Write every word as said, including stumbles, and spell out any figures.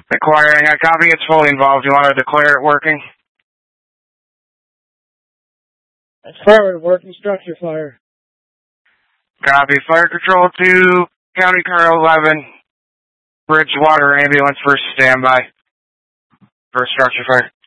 Acquiring a copy, it's fully involved. You want to declare it working? Affirmative, working structure fire. Copy. Fire control to County Car eleven. Bridgewater ambulance for standby for structure fire.